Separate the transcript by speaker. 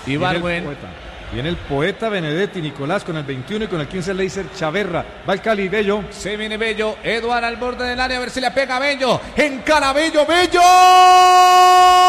Speaker 1: Ibargüen.
Speaker 2: Viene el poeta Benedetti, Nicolás con el 21 y con el 15 Leiser Chaverra. Va el Cali, Bello.
Speaker 1: Se viene Bello. Eduard al borde del área, a ver si le pega a Bello. Encara Bello, Bello.